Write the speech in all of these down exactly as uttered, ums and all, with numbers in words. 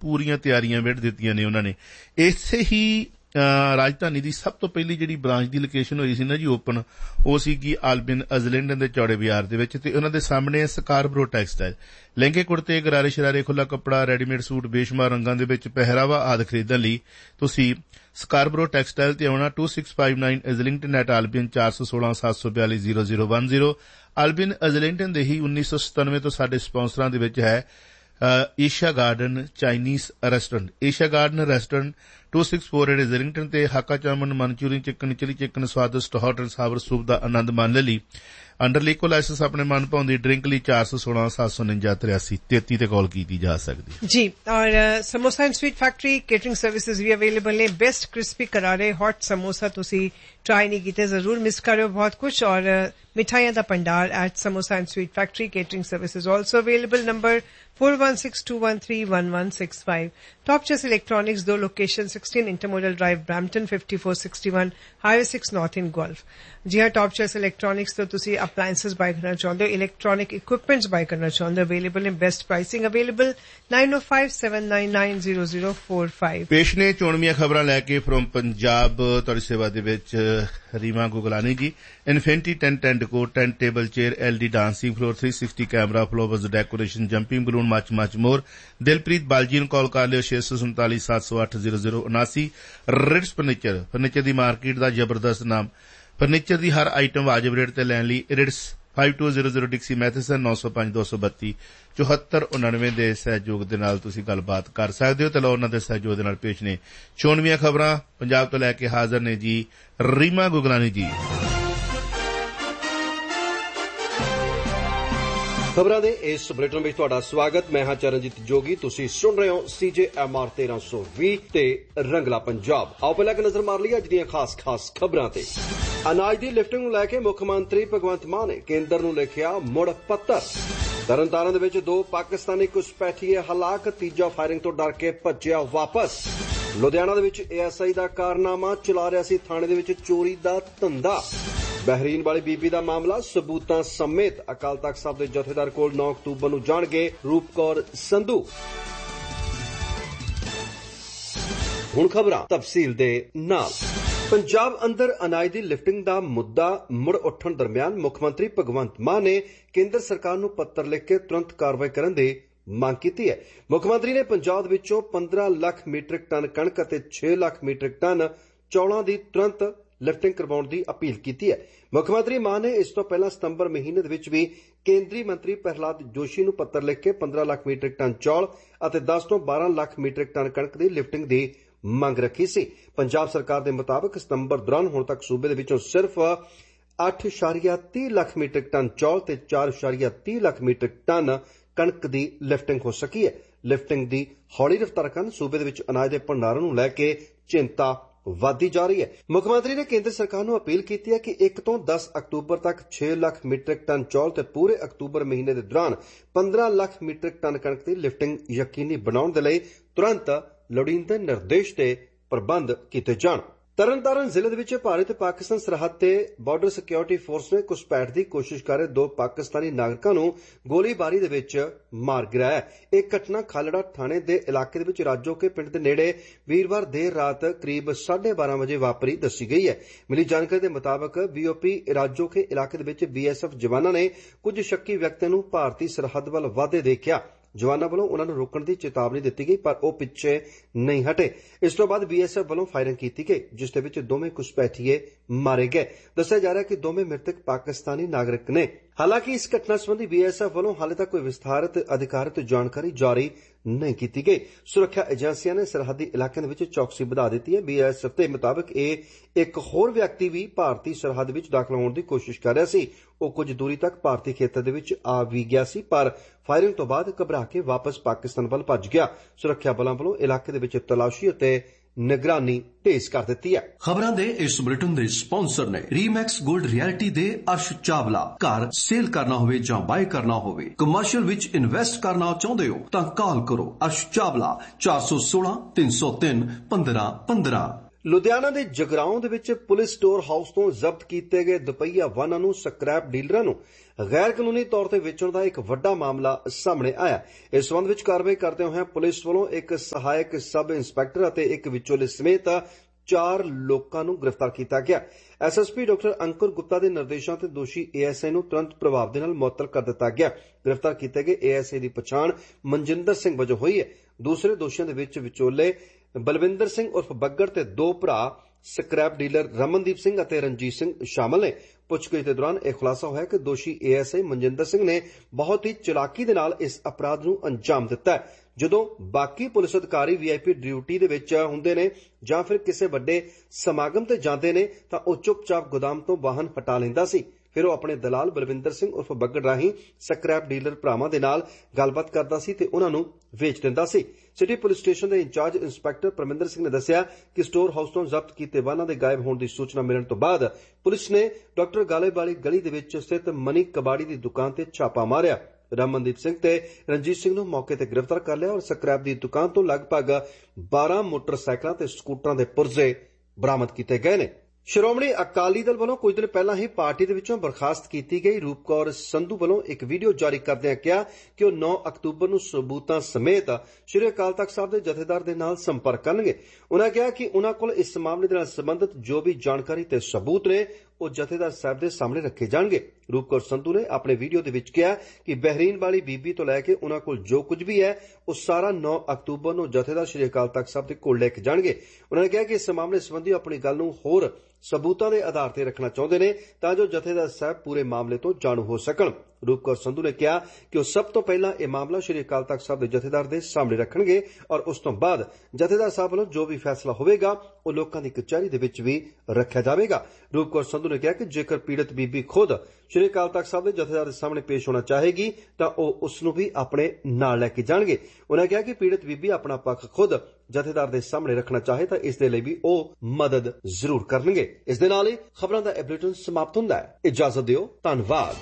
ਪੂਰੀਆਂ ਤਿਆਰੀਆਂ ਵਿੱਢ ਦਿੱਤੀਆਂ ਨੇ ਉਹਨਾਂ ਨੇ। ਇਸੇ ਹੀ ਰਾਜਧਾਨੀ ਦੀ ਸਭ ਤੋਂ ਪਹਿਲੀ ਜਿਹੜੀ ਬ੍ਰਾਂਚ ਦੀ ਲੋਕੇਸ਼ਨ ਹੋਈ ਸੀ ਨਾ ਜੀ ਓਪਨ, ਉਹ ਸੀ ਕਿ ਆਲਬਿਨ ਅਜ਼ਲਿੰਡਨ ਦੇ ਚੌੜੇ ਬਾਜ਼ਾਰ ਦੇ ਵਿੱਚ, ਤੇ ਉਹਨਾਂ ਦੇ ਸਾਹਮਣੇ ਸਕਾਰਬਰੋ ਟੈਕਸਟਾਈਲ। ਲਹਿੰਗੇ ਕੁੜਤੇ, ਗਰਾਰੇ ਸ਼ਰਾਰੇ, ਖੁੱਲਾ ਕੱਪੜਾ, ਰੈਡੀਮੇਡ ਸੂਟ, ਬੇਸ਼ੁਮਾਰ ਰੰਗਾਂ ਦੇ ਵਿੱਚ ਪਹਿਰਾਵਾ ਆਦਿ ਖਰੀਦਣ ਲਈ ਤੁਸੀਂ ਸਕਾਰਬਰੋ ਟੈਕਸਟਾਈਲ ਤੇ ਆਉਣਾ। Two six five nine ਇਜ਼ਲਿੰਗਟਨ at ਆਲਬਿਨ, ਚਾਰ ਸੌ ਸੋਲਾਂ ਸੱਤ ਸੌ ਬਿਆਲੀ ਜ਼ੀਰੋ ਜ਼ੀਰੋ ਵਨ ਜ਼ੀਰੋ। ਆਲਬਿਨ ਇਜ਼ਲਿੰਗਟਨ ਦੇ ਹੀ ਉੱਨੀ ਸੌ ਸਤਾਨਵੇਂ ਤੋਂ ਸਾਡੇ ਸਪਾਂਸਰਾਂ ਦੇ ਵਿੱਚ ਹੈ Asia garden Chinese restaurant. Asia garden restaurant two six four eight ਇਜ਼ਲਿੰਗਟਨ ਤੇ hakka ਚਾਮਨ, Manchurian chicken, chilli chicken, ਸਵਾਦਿਸ਼ਟ ਹੌਟ ਐਂਡ ਸਾਵਰ ਸੂਪ ਦਾ ਆਨੰਦ ਮਾਣਨ ਲਈ ਅੰਡਰ ਲੀਕੋ ਲਾਇਸੈਂਸ ਆਪਣੇ ਮਨ ਭਾਉਂਦੀ ਡਰਿੰਕ ਲਈ ਚਾਰ ਸੌ ਸੋਲਾਂ ਸੱਤ ਸੌ ਉਨੰਜਾ ਤਰਿਆਸੀ ਤੇਤੀ ਤੇ ਕਾਲ ਕੀਤੀ ਜਾ ਸਕਦੀ ਜੀ। ਔਰ samosa and sweet factory catering services we available ਨੇ। ਬੈਸਟ ਕ੍ਰਿਸਪੀ ਕਰਾਰੇ ਹੌਟ ਸਮੋਸਾ ਤੁਸੀਂ ਟਰਾਈ ਨਹੀਂ ਕੀਤੇ, ਜ਼ਰੂਰ ਮਿਸ ਕਰਿਓ ਬਹੁਤ ਕੁਛ। ਔਰ ਮਿਠਾਈਆਂ ਦਾ ਭੰਡਾਰ at samosa and sweet factory catering services also available. Number four one six two one three one one six five। Top Choice Electronics, ਦੋ location, sixteen Intermodal Drive, Brampton, fifty-four sixty-one Highway six North in Guelph। ਜੀ ਹਾਂ, Top Choice Electronics ਤੋਂ ਤੁਸੀਂ ਅਪਲਾਇੰਸਸ bye ਕਰਨਾ ਚਾਹੁੰਦੇ ਹੋ, electronic equipments bye ਕਰਨਾ ਚਾਹੁੰਦੇ ਹੋ, ਅਵੇਲੇਬਲ ਨੇ। Best pricing available nine oh five seven nine nine zero zero four five। ਪੇਸ਼ ਨੇ ਚੋਣਵੀਆਂ ਖਬਰਾਂ ਲੈ ਕੇ ਫਰੋਮ ਪੰਜਾਬ, ਤੁਹਾਡੀ ਸੇਵਾ ਦੇ ਵਿੱਚ ਰੀਮਾ ਗੁਗਲਾਨੀ ਜੀ। Infinity tent and decor, tent table chair, L D dancing floor, three sixty camera, flowers decoration, jumping balloon, ਮੱਚ ਮੱਚ ਮੋਰ। ਦਿਲਪ੍ਰੀਤ ਬਾਲਜੀ ਨੂੰ ਕਾਲ ਕਰ ਲਿਓ ਛੇ ਸੌ ਸੰਤਾਲੀ ਸੱਤ ਸੌ ਅੱਠ ਜ਼ੀਰੋ ਜ਼ੀਰੋ ਉਨਾਸੀ। ਰਿਟਸ ਫਰਨੀਚਰ, ਫਰਨੀਚਰ ਦੀ ਮਾਰਕੀਟ ਦਾ ਜ਼ਬਰਦਸਤ ਨਾਮ। ਫਰਨੀਚਰ ਦੀ ਹਰ ਆਈਟਮ ਵਾਜਬ ਰੇਟ ਤੇ ਲੈਣ ਲਈ Ritz five two zero zero ਡਿਕਸੀ ਮੈਥਿਸਨ, ਨੌ ਸੌ ਪੰਜ ਦੋ ਸੌ ਬੱਤੀ ਚੌਹੱਤਰ ਉਨਾਨਵੇਂ ਦੇ ਸਹਿਯੋਗ ਦੇ ਨਾਲ ਤੁਸੀਂ ਗੱਲਬਾਤ ਕਰ ਸਕਦੇ ਹੋ। ਤੇ ਲਓ ਉਹਨਾਂ ਦੇ ਸਹਿਯੋਗ ਦੇ ਨਾਲ ਪੇਸ਼ ਨੇ ਚੋਣਵੀਆਂ ਖਬਰਾਂ ਪੰਜਾਬ ਤੋਂ ਲੈ ਕੇ ਹਾਜ਼ਰ ਨੇ ਜੀ ਰੀਮਾ ਗੁਗਲਾਨੀ ਜੀ। ਖਬਰਾਂ ਦੇ ਇਸ ਬੁਲੇਟਿਨ ਵਿੱਚ ਤੁਹਾਡਾ ਸਵਾਗਤ। ਮੈਂ ਹਾਂ ਚਰਨਜੀਤ ਜੋਗੀ। ਤੁਸੀਂ ਸੁਣ ਰਹੇ ਹੋ ਸੀਜੇ ਐਮ ਆਰ ਤੇਰਾਂ ਸੌ ਵੀਹ ਤੇ ਰੰਗਲਾ ਪੰਜਾਬ। ਆਓ ਪਹਿਲਾਂ ਇੱਕ ਨਜ਼ਰ ਮਾਰ ਲਈਏ ਅੱਜ ਦੀਆਂ ਖਾਸ ਖਾਸ ਖਬਰਾਂ ਤੇ। ਅਨਾਜ ਦੀ ਲਿਫਟਿੰਗ ਨੂੰ ਲੈ ਕੇ ਮੁੱਖ ਮੰਤਰੀ ਭਗਵੰਤ ਮਾਨ ਨੇ ਕੇਂਦਰ ਨੂੰ ਲਿਖਿਆ ਮੁੜ ਪੱਤਰ। ਤਰਨਤਾਰਨ ਦੇ ਵਿੱਚ ਦੋ ਪਾਕਿਸਤਾਨੀ ਘੁਸਪੈਠੀਏ ਹਲਾਕ, ਤੀਜਾ ਫਾਇਰਿੰਗ ਤੋਂ ਡਰ ਕੇ ਭੱਜਿਆ ਵਾਪਸ। ਲੁਧਿਆਣਾ ਦੇ ਵਿੱਚ ਏ ਐਸ ਆਈ ਦਾ ਕਾਰਨਾਮਾ, ਚਲਾ ਰਿਹਾ ਸੀ ਥਾਣੇ ਦੇ ਵਿੱਚ ਚੋਰੀ ਦਾ ਧੰਦਾ। ਬਹਿਰੀਨ ਵਾਲੀ ਬੀਬੀ ਦਾ ਮਾਮਲਾ ਸਬੂਤਾਂ ਸਮੇਤ ਅਕਾਲ ਤਖ਼ਤ ਸਾਹਿਬ ਦੇ ਜਥੇਦਾਰ ਕੋਲ ਨੌ ਅਕਤੂਬਰ ਨੂੰ ਜਾਣਗੇ ਰੂਪ ਕੌਰ ਸੰਧੂ। ਹੁਣ ਖਬਰਾਂ ਤਫਸੀਲ ਦੇ ਨਾਲ। ਪੰਜਾਬ ਅੰਦਰ ਅਨਾਜ ਦੀ ਲਿਫਟਿੰਗ ਦਾ ਮੁੱਦਾ ਮੁੜ ਉੱਠਣ ਦਰਮਿਆਨ ਮੁੱਖ ਮੰਤਰੀ ਭਗਵੰਤ ਮਾਨ ਨੇ ਕੇਂਦਰ ਸਰਕਾਰ ਨੂੰ ਪੱਤਰ ਲਿਖ ਕੇ ਤੁਰੰਤ ਕਾਰਵਾਈ ਕਰਨ ਦੀ ਮੰਗ ਕੀਤੀ ਹੈ। ਮੁੱਖ ਮੰਤਰੀ ਨੇ ਪੰਜਾਬ ਵਿੱਚੋਂ ਪੰਦਰਾਂ ਲੱਖ ਮੀਟਰਿਕ ਟਨ ਕਣਕ ਅਤੇ ਛੇ ਲੱਖ ਮੀਟਰਿਕ ਟਨ ਚੌਲਾਂ ਦੀ ਤੁਰੰਤ ਲਿਫਟਿੰਗ ਕਰਵਾਉਣ ਦੀ ਅਪੀਲ ਕੀਤੀ ਹੈ। ਮੁੱਖ ਮੰਤਰੀ ਮਾਨ ਨੇ ਇਸ ਤੋਂ ਪਹਿਲਾਂ ਸਤੰਬਰ ਮਹੀਨੇ ਦੇ ਵਿੱਚ ਵੀ ਕੇਂਦਰੀ ਮੰਤਰੀ ਪ੍ਰਹਲਾਦ ਜੋਸ਼ੀ ਨੂੰ ਪੱਤਰ ਲਿਖ ਕੇ ਪੰਦਰਾਂ ਲੱਖ ਮੀਟਰਿਕ ਟਨ ਚੌਲ ਅਤੇ ਦਸ ਤੋਂ ਬਾਰਾਂ ਲੱਖ ਮੀਟਰਿਕ ਟਨ ਕਣਕ ਦੀ ਲਿਫਟਿੰਗ ਦੀ ਮੰਗ ਰੱਖੀ ਸੀ। ਪੰਜਾਬ ਸਰਕਾਰ ਦੇ ਮੁਤਾਬਕ ਸਤੰਬਰ ਦੌਰਾਨ ਹੁਣ ਤੱਕ ਸੂਬੇ ਦੇ ਵਿੱਚੋਂ ਸਿਰਫ ਅੱਠ ਇਸ਼ਾਰੀਆ ਤੀਹ ਲੱਖ ਮੀਟਰਿਕ ਟਨ ਚੌਲ ਤੇ ਚਾਰ ਇਸ਼ਾਰੀਆ ਤੀਹ ਲੱਖ ਮੀਟਰਿਕ ਟਨ ਕਣਕ ਦੀ ਲਿਫਟਿੰਗ ਹੋ ਸਕੀ ਹੈ। ਲਿਫਟਿੰਗ ਦੀ ਹੌਲੀ ਰਫ਼ਤਾਰ ਕਾਰਨ ਸੂਬੇ ਦੇ ਵਿੱਚ ਅਨਾਜ ਦੇ ਭੰਡਾਰਨ ਨੂੰ ਲੈ ਕੇ ਚਿੰਤਾ ਵਧਦੀ ਜਾ ਰਹੀ ਹੈ। ਮੁੱਖ ਮੰਤਰੀ ਨੇ ਕੇਂਦਰ ਸਰਕਾਰ ਨੂੰ ਅਪੀਲ ਕੀਤੀ ਹੈ ਕਿ ਇੱਕ ਤੋਂ ਦਸ ਅਕਤੂਬਰ ਤੱਕ ਛੇ ਲੱਖ ਮੀਟਰਿਕ ਟਨ ਚੌਲ ਤੇ ਪੂਰੇ ਅਕਤੂਬਰ ਮਹੀਨੇ ਦੇ ਦੌਰਾਨ ਪੰਦਰਾਂ ਲੱਖ ਮੀਟਰਿਕ ਟਨ ਕਣਕ ਦੀ ਲਿਫਟਿੰਗ ਯਕੀਨੀ ਬਣਾਉਣ ਦੇ ਲਈ ਤੁਰੰਤ ਲੋੜੀਂਦੇ ਨਿਰਦੇਸ਼ ਤੇ ਪ੍ਰਬੰਧ ਕੀਤੇ ਜਾਣ। ਤਰਨਤਾਰਨ ਜ਼ਿਲ੍ਹੇ ਦੇ ਵਿੱਚ ਭਾਰਤ ਪਾਕਿਸਤਾਨ ਸਰਹੱਦ ਤੇ ਬਾਰਡਰ ਸਿਕਿਉਰਿਟੀ ਫੋਰਸ ਨੇ ਘੁਸਪੈਠ ਦੀ ਕੋਸ਼ਿਸ਼ ਕਰ ਰਹੇ ਦੋ ਪਾਕਿਸਤਾਨੀ ਨਾਗਰਿਕਾਂ ਨੂੰ ਗੋਲੀਬਾਰੀ ਦੇ ਵਿੱਚ ਮਾਰ ਗਿਰਾਇਆ। ਇਹ ਘਟਨਾ ਖਾਲੜਾ ਥਾਣੇ ਦੇ ਇਲਾਕੇ ਦੇ ਵਿੱਚ ਰਾਜੋਕੇ ਪਿੰਡ ਦੇ ਨੇੜੇ ਵੀਰਵਾਰ ਦੇਰ ਰਾਤ ਕਰੀਬ ਸਾਢੇ ਬਾਰਾਂ ਵਜੇ ਵਾਪਰੀ ਦੱਸੀ ਗਈ ਹੈ। ਮਿਲੀ ਜਾਣਕਾਰੀ ਦੇ ਮੁਤਾਬਕ ਬੀਓਪੀ ਰਾਜੋਕੇ ਇਲਾਕੇ ਦੇ ਵਿੱਚ ਬੀਐਸਐਫ ਜਵਾਨਾਂ ਨੇ ਕੁਝ ਸ਼ੱਕੀ ਵਿਅਕਤੀਆਂ ਨੂੰ ਭਾਰਤੀ ਸਰਹੱਦ ਵੱਲ ਵਧਦੇ ਦੇਖਿਆ। ਜਵਾਨਾਂ ਵੱਲੋਂ ਉਨ੍ਹਾਂ ਨੂੰ ਰੋਕਣ ਦੀ ਚੇਤਾਵਨੀ ਦਿੱਤੀ ਗਈ ਪਰ ਉਹ ਪਿੱਛੇ ਨਹੀਂ ਹਟੇ। ਇਸ ਤੋਂ ਬਾਅਦ ਬੀਐਸਐਫ ਵੱਲੋਂ ਫਾਇਰਿੰਗ ਕੀਤੀ ਗਈ ਜਿਸ ਦੇ ਵਿੱਚ ਦੋਵੇਂ ਘੁਸਪੈਠੀਏ ਮਾਰੇ ਗਏ। ਦੱਸਿਆ ਜਾ ਰਿਹਾ ਕਿ ਦੋਵੇਂ ਮ੍ਰਿਤਕ ਪਾਕਿਸਤਾਨੀ ਨਾਗਰਿਕ ਨੇ। ਹਾਲਾਂਕਿ ਇਸ ਘਟਨਾ ਸੰਬੰਧੀ ਬੀਐਸਐਫ ਵੱਲੋਂ ਹਾਲੇ ਤੱਕ ਕੋਈ ਵਿਸਥਾਰਤ ਅਧਿਕਾਰਤ ਜਾਣਕਾਰੀ ਜਾਰੀ ਨਹੀਂ ਕੀਤੀ ਗਈ। ਸੁਰੱਖਿਆ ਏਜੰਸੀਆਂ ਨੇ ਸਰਹੱਦੀ ਇਲਾਕਿਆਂ ਦੇ ਵਿੱਚ ਚੌਕਸੀ ਵਧਾ ਦਿੱਤੀ ਹੈ। ਬੀਐਸਐਫ ਦੇ ਮੁਤਾਬਕ ਇਹ ਇੱਕ ਹੋਰ ਵਿਅਕਤੀ ਵੀ ਭਾਰਤੀ ਸਰਹੱਦ ਵਿੱਚ ਦਾਖਲ ਹੋਣ ਦੀ ਕੋਸ਼ਿਸ਼ ਕਰ ਰਿਹਾ ਸੀ। ਉਹ ਕੁਝ ਦੂਰੀ ਤੱਕ ਭਾਰਤੀ ਖੇਤਰ ਦੇ ਵਿੱਚ ਆ ਵੀ ਗਿਆ ਸੀ ਪਰ ਫਾਇਰਿੰਗ ਤੋਂ ਬਾਅਦ ਘਬਰਾ ਕੇ ਵਾਪਸ ਪਾਕਿਸਤਾਨ ਵੱਲ ਭੱਜ ਗਿਆ। ਸੁਰੱਖਿਆ ਬਲਾਂ ਵੱਲੋਂ ਇਲਾਕੇ ਦੇ ਵਿੱਚ ਤਲਾਸ਼ੀ ਅਤੇ ਨਿਗਰਾਨੀ ਤੇਜ਼ ਕਰ ਦਿੱਤੀ ਹੈ। ਖਬਰਾਂ ਦੇ ਇਸ ਬੁਲੇਟਿਨ ਦੇ ਸਪਾਂਸਰ ਨੇ ਰੀਮੈਕਸ ਗੋਲਡ ਰਿਐਲਿਟੀ ਦੇ ਅਰਸ਼ ਚਾਵਲਾ। ਘਰ ਸੇਲ ਕਰਨਾ ਹੋਵੇ ਜਾਂ ਬਾਏ ਕਰਨਾ ਹੋਵੇ, ਕਮਰਸ਼ੀਅਲ ਵਿੱਚ ਇਨਵੈਸਟ ਕਰਨਾ ਚਾਹੁੰਦੇ ਹੋ ਤਾਂ ਕਾਲ ਕਰੋ ਅਰਸ਼ ਚਾਵਲਾ ਚਾਰ ਸੌ ਸੋਲਾਂ ਤਿੰਨ ਸੌ ਤਿੰਨ ਪੰਦਰਾਂ ਪੰਦਰਾਂ। ਲੁਧਿਆਣਾ ਦੇ ਜਗਰਾਉਂ ਦੇ ਵਿੱਚ ਪੁਲਿਸ ਸਟੋਰ ਹਾਊਸ ਤੋਂ ਜ਼ਬਤ ਕੀਤੇ ਗਏ ਦੁਪਹੀਆ ਵਾਹਨਾਂ ਨੂੰ ਸਕ੍ਰੈਪ ਡੀਲਰਾਂ ਨੂੰ ਗੈਰ ਕਾਨੂੰਨੀ ਤੌਰ ਤੇ ਵੇਚਣ ਦਾ ਇੱਕ ਵੱਡਾ ਮਾਮਲਾ ਸਾਹਮਣੇ ਆਇਆ। ਇਸ ਸੰਬੰਧ ਵਿੱਚ ਕਾਰਵਾਈ ਕਰਦੇ ਹੋਏ ਪੁਲਿਸ ਵੱਲੋਂ ਇੱਕ ਸਹਾਇਕ ਸਬ ਇੰਸਪੈਕਟਰ ਅਤੇ ਇੱਕ ਵਿਚੋਲੇ ਸਮੇਤ ਚਾਰ ਲੋਕਾਂ ਨੂੰ ਗ੍ਰਿਫਤਾਰ ਕੀਤਾ ਗਿਆ। ਐਸਐਸਪੀ ਡਾਕਟਰ ਅੰਕੁਰ ਗੁਪਤਾ ਦੇ ਨਿਰਦੇਸ਼ਾਂ ਤੇ ਦੋਸ਼ੀ ਏਐਸਆਈ ਨੂੰ ਤੁਰੰਤ ਪ੍ਰਭਾਵ ਦੇ ਨਾਲ ਮੁਅੱਤਲ ਕਰ ਦਿੱਤਾ ਗਿਆ। ਗ੍ਰਿਫਤਾਰ ਕੀਤੇ ਗਏ ਏਐਸਆਈ ਦੀ ਪਛਾਣ ਮਨਜਿੰਦਰ ਸਿੰਘ ਵਜੋਂ ਹੋਈ ਹੈ। ਦੂਸਰੇ ਦੋਸ਼ੀਆਂ ਦੇ ਵਿੱਚ ਵਿਚੋਲੇ ਬਲਵਿੰਦਰ ਸਿੰਘ ਉਰਫ ਬੱਗੜ ਤੇ ਦੋ ਭਰਾ ਸਕ੍ਰੈਪ ਡੀਲਰ ਰਮਨਦੀਪ ਸਿੰਘ ਅਤੇ ਰਣਜੀਤ ਸਿੰਘ ਸ਼ਾਮਲ ਨੇ। ਪੁੱਛਗਿੱਛ ਦੇ ਦੌਰਾਨ ਇਹ ਖੁਲਾਸਾ ਹੋਇਆ ਕਿ ਦੋਸ਼ੀ ਏਐਸਆਈ ਮਨਜਿੰਦਰ ਸਿੰਘ ਨੇ ਬਹੁਤ ਹੀ ਚਲਾਕੀ ਦੇ ਨਾਲ ਇਸ ਅਪਰਾਧ ਨੂੰ ਅੰਜਾਮ ਦਿੱਤਾ ਹੈ। ਜਦੋਂ ਬਾਕੀ ਪੁਲਿਸ ਅਧਿਕਾਰੀ ਵੀਆਈਪੀ ਡਿਊਟੀ ਦੇ ਵਿੱਚ ਹੁੰਦੇ ਨੇ ਜਾਂ ਫਿਰ ਕਿਸੇ ਵੱਡੇ ਸਮਾਗਮ ਤੇ ਜਾਂਦੇ ਨੇ ਤਾਂ ਉਹ ਚੁੱਪਚਾਪ ਗੋਦਾਮ ਤੋਂ ਵਾਹਨ ਹਟਾ ਲੈਂਦਾ ਸੀ। ਫਿਰ ਉਹ ਆਪਣੇ ਦਲਾਲ ਬਲਵਿੰਦਰ ਸਿੰਘ ਉਰਫ ਬੱਗੜ ਰਾਹੀਂ ਸਕ੍ਰੈਪ ਡੀਲਰ ਭਰਾਵਾਂ ਦੇ ਨਾਲ ਗੱਲਬਾਤ ਕਰਦਾ ਸੀ ਤੇ ਉਹਨਾਂ ਨੂੰ ਵੇਚ ਦਿੰਦਾ ਸੀ। ਸਿਟੀ ਪੁਲਿਸ ਸਟੇਸ਼ਨ ਦੇ ਇੰਚਾਰਜ ਇੰਸਪੈਕਟਰ ਪਰਮਿੰਦਰ ਸਿੰਘ ਨੇ ਦੱਸਿਆ ਕਿ ਸਟੋਰ ਹਾਊਸ ਤੋਂ ਜ਼ਬਤ ਕੀਤੇ ਵਾਹਨਾਂ ਦੇ ਗਾਇਬ ਹੋਣ ਦੀ ਸੂਚਨਾ ਮਿਲਣ ਤੋਂ ਬਾਅਦ ਪੁਲਿਸ ਨੇ ਡਾਕਟਰ ਗਾਲੇ ਵਾਲੀ ਗਲੀ ਦੇ ਵਿੱਚ ਸਥਿਤ ਮਨੀ ਕਬਾੜੀ ਦੀ ਦੁਕਾਨ ਤੇ ਛਾਪਾ ਮਾਰਿਆ। ਰਮਨਦੀਪ ਸਿੰਘ ਤੇ ਰਣਜੀਤ ਸਿੰਘ ਨੂੰ ਮੌਕੇ ਤੇ ਗ੍ਰਿਫਤਾਰ ਕਰ ਲਿਆ ਔਰ ਸਕ੍ਰੈਪ ਦੀ ਦੁਕਾਨ ਤੋਂ ਲਗਭਗ ਬਾਰਾਂ ਮੋਟਰਸਾਈਕਲਾਂ ਤੇ ਸਕੂਟਰਾਂ ਦੇ ਪੁਰਜ਼ੇ ਬਰਾਮਦ ਕੀਤੇ ਗਏ ਨੇ। ਸ਼੍ਰੋਮਣੀ ਅਕਾਲੀ ਦਲ ਵੱਲੋਂ ਕੁਝ ਦਿਨ ਪਹਿਲਾਂ ਹੀ ਪਾਰਟੀ ਦੇ ਵਿੱਚੋਂ ਬਰਖਾਸਤ ਕੀਤੀ ਗਈ ਰੂਪ ਕੌਰ ਸੰਧੂ ਵੱਲੋਂ ਇੱਕ ਵੀਡੀਓ ਜਾਰੀ ਕਰਦਿਆਂ ਕਿਹਾ ਕਿ ਉਹ ਨੌਂ ਅਕਤੂਬਰ ਨੂੰ ਸਬੂਤਾਂ ਸਮੇਤ ਸ਼੍ਰੀ ਅਕਾਲ ਤਖ਼ਤ ਸਾਹਿਬ ਦੇ ਜਥੇਦਾਰ ਦੇ ਨਾਲ ਸੰਪਰਕ ਕਰਨਗੇ। ਉਨ੍ਹਾਂ ਕਿਹਾ ਕਿ ਉਨ੍ਹਾਂ ਕੋਲ ਇਸ ਮਾਮਲੇ ਦੇ ਨਾਲ ਸੰਬੰਧਿਤ ਜੋ ਵੀ ਜਾਣਕਾਰੀ ਤੇ ਸਬੂਤ ਨੇ ਉਹ ਜਥੇਦਾਰ ਸਾਹਿਬ ਦੇ ਸਾਹਮਣੇ ਰੱਖੇ ਜਾਣਗੇ। ਰੂਪ ਕੌਰ ਸੰਧੂ ਨੇ ਆਪਣੇ ਵੀਡੀਓ ਦੇ ਵਿੱਚ ਕਿਹਾ ਕਿ ਬਹਿਰੀਨ ਵਾਲੀ ਬੀਬੀ ਤੋਂ ਲੈ ਕੇ ਉਨ੍ਹਾਂ ਕੋਲ ਜੋ ਕੁਝ ਵੀ ਹੈ ਉਹ ਸਾਰਾ ਨੌਂ ਅਕਤੂਬਰ ਨੂੰ ਜਥੇਦਾਰ ਸ਼੍ਰੀ ਅਕਾਲ ਤਖ਼ਤ ਸਾਹਿਬ ਦੇ ਕੋਲ ਲੈ ਕੇ ਜਾਣਗੇ। ਉਨ੍ਹਾਂ ਨੇ ਕਿਹਾ ਕਿ ਇਸ ਮਾਮਲੇ ਸੰਬੰਧੀ ਆਪਣੀ ਗੱਲ ਨੂੰ ਹੋਰ ਸਬੂਤਾਂ ਦੇ ਆਧਾਰ ਤੇ ਰੱਖਣਾ ਚਾਹੁੰਦੇ ਨੇ ਤਾਂ ਜੋ ਜਥੇਦਾਰ ਸਾਹਿਬ ਪੂਰੇ ਮਾਮਲੇ ਤੋਂ ਜਾਣੂ ਹੋ ਸਕਣ। ਰੂਪ ਕੌਰ ਸੰਧੂ ਨੇ ਕਿਹਾ ਕਿ ਉਹ ਸਭ ਤੋਂ ਪਹਿਲਾਂ ਇਹ ਮਾਮਲਾ ਸ਼੍ਰੀ ਅਕਾਲ ਤਖ਼ਤ ਸਾਹਿਬ ਦੇ ਜਥੇਦਾਰ ਦੇ ਸਾਹਮਣੇ ਰੱਖਣਗੇ ਔਰ ਉਸ ਤੋਂ ਬਾਅਦ ਜਥੇਦਾਰ ਸਾਹਿਬ ਵੱਲੋਂ ਜੋ ਵੀ ਫੈਸਲਾ ਹੋਵੇਗਾ ਉਹ ਲੋਕਾਂ ਦੀ ਕਚਹਿਰੀ ਦੇ ਵਿੱਚ ਵੀ ਰੱਖਿਆ ਜਾਵੇਗਾ। ਰੂਪ ਕੌਰ ਸੰਧੂ ਨੇ ਕਿਹਾ ਕਿ ਜੇਕਰ ਪੀੜਤ ਬੀਬੀ ਖੁਦ ਸ਼੍ਰੀ ਅਕਾਲ ਤਖ਼ਤ ਸਾਹਿਬ ਦੇ ਜਥੇਦਾਰ ਦੇ ਸਾਹਮਣੇ ਪੇਸ਼ ਹੋਣਾ ਚਾਹੇਗੀ ਤਾਂ ਉਹ ਉਸ ਨੂੰ ਵੀ ਆਪਣੇ ਨਾਲ ਲੈ ਕੇ ਜਾਣਗੇ। ਉਨ੍ਹਾਂ ਕਿਹਾ ਕਿ ਪੀੜਤ ਬੀਬੀ ਆਪਣਾ ਪੱਖ ਖੁਦ ਜਥੇਦਾਰ ਦੇ ਸਾਹਮਣੇ ਰੱਖਣਾ ਚਾਹੇ ਤਾਂ ਇਸ ਦੇ ਲਈ ਵੀ ਉਹ ਮਦਦ ਜ਼ਰੂਰ ਕਰਨਗੇ। ਇਸ ਦੇ ਨਾਲ ਹੀ ਖਬਰਾਂ ਦਾ ਇਹ ਬੁਲੇਟਿਨ ਸਮਾਪਤ ਹੁੰਦਾ ਹੈ। ਇਜਾਜ਼ਤ ਦਿਓ। ਧੰਨਵਾਦ।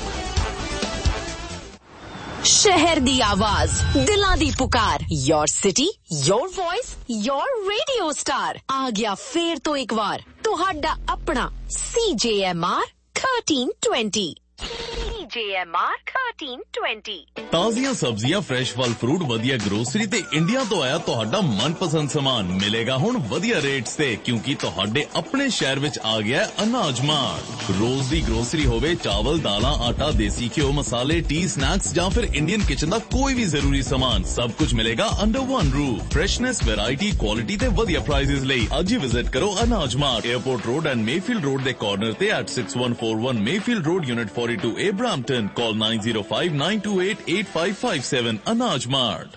शहर दी आवाज, दिलां दी पुकार, your city, your voice, your radio star आ गया फिर तो एक बार तुहाडा अपना सी जे M R thirteen twenty C जे एम आर थर्टीन ट्वेंटी। ताजियां सब्जियां, फ्रेश फल फ्रूट, वधिया ग्रोसरी ते इंडिया तो आया तुहाडा मनपसंद सामान मिलेगा हुण वधिया रेट्स ते क्योंकि तुहाडे अपने शहर विच आ गया अनाज मार्ट। रोज दी ग्रोसरी होवे, चावल, दालां, आटा, देसी घ्यो, मसाले, टी, स्नैक्स जां फिर इंडियन किचन दा कोई भी जरूरी सामान सब कुछ मिलेगा under one roof. Freshness, variety, quality ते वधिया प्राइसेस लई अज ही विजिट करो अनाज mart, airport road and Mayfield road they corner ते eight six one four one Mayfield road unit forty two ए Brampton. Call nine zero five nine two eight eight five five seven Anaj Mart।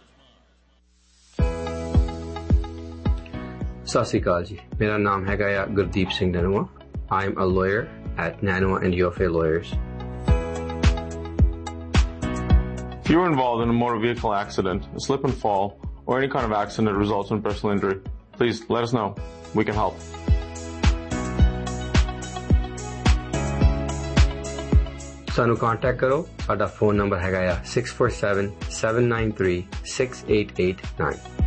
ਸਤਿ ਸ਼੍ਰੀ ਅਕਾਲ ਜੀ, ਮੇਰਾ ਨਾਮ ਹੈਗਾ ਆ Gurdeep Singh ਨਨੂਆ। I am a lawyer at Nanua and Yofe Lawyers. If you were involved in a motor vehicle accident, a slip and fall, or any kind of accident that results in personal injury, please let us know. We can help. ਸਾਨੂੰ contact ਕਰੋ। ਸਾਡਾ phone number ਹੈਗਾ ਆ six four seven seven nine three six eight eight nine।